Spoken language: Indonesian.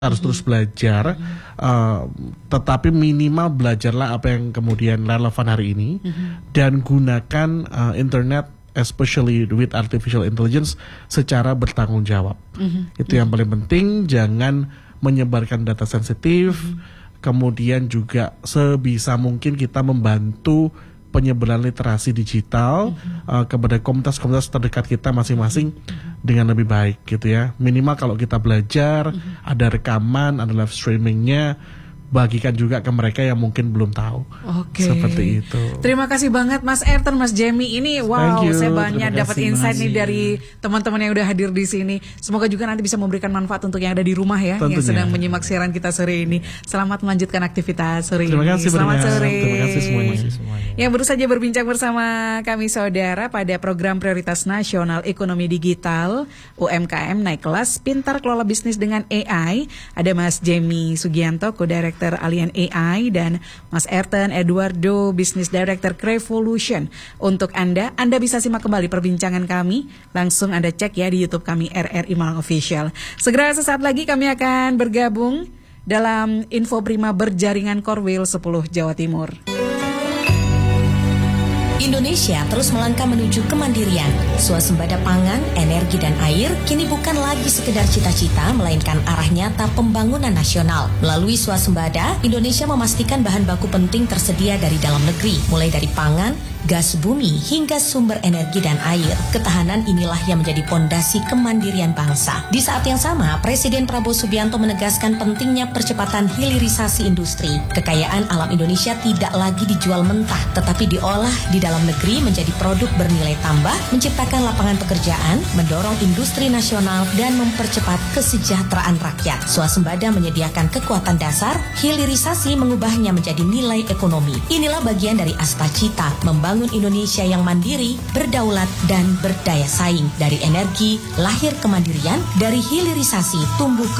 harus terus belajar, tetapi minimal belajarlah apa yang kemudian relevan hari ini, dan gunakan internet, especially with artificial intelligence, secara bertanggung jawab. Itu yang paling penting. Jangan menyebarkan data sensitif. Kemudian juga sebisa mungkin kita membantu penyebaran literasi digital kepada komunitas-komunitas terdekat kita masing-masing dengan lebih baik gitu ya. Minimal kalau kita belajar, ada rekaman, ada live streamingnya, bagikan juga ke mereka yang mungkin belum tahu. Oke. Seperti itu. Terima kasih banget Mas Ayrton, Mas Jamie. Ini wow, saya banyak dapat insight nih dari teman-teman yang udah hadir di sini. Semoga juga nanti bisa memberikan manfaat untuk yang ada di rumah ya, tentunya, yang sedang menyimak siaran kita sore ini. Selamat melanjutkan aktivitas sore Terima kasih ini. Selamat sore. Terima kasih semuanya. Yang baru saja berbincang bersama kami saudara pada program prioritas nasional ekonomi digital UMKM naik kelas pintar kelola bisnis dengan AI. Ada Mas Jamie Sugianto, Co-Director Alien AI, dan Mas Ayrton Eduardo, Business Director Crevolution. Untuk Anda bisa simak kembali perbincangan kami. Langsung Anda cek ya di YouTube kami RRI Malang Official. Segera sesaat lagi kami akan bergabung dalam Info Prima Berjaringan Korwil 10 Jawa Timur. Indonesia terus melangkah menuju kemandirian. Swasembada pangan, energi, dan air kini bukan lagi sekedar cita-cita, melainkan arah nyata pembangunan nasional. Melalui swasembada, Indonesia memastikan bahan baku penting tersedia dari dalam negeri, mulai dari pangan, gas bumi, hingga sumber energi dan air. Ketahanan inilah yang menjadi pondasi kemandirian bangsa. Di saat yang sama, Presiden Prabowo Subianto menegaskan pentingnya percepatan hilirisasi industri. Kekayaan alam Indonesia tidak lagi dijual mentah, tetapi diolah di dalam negeri menjadi produk bernilai tambah, menciptakan lapangan pekerjaan, mendorong industri nasional, dan mempercepat kesejahteraan rakyat. Swasembada menyediakan kekuatan dasar, hilirisasi mengubahnya menjadi nilai ekonomi. Inilah bagian dari Astacita, membangun Indonesia yang mandiri, berdaulat, dan berdaya saing. Dari energi, lahir kemandirian, dari hilirisasi, tumbuh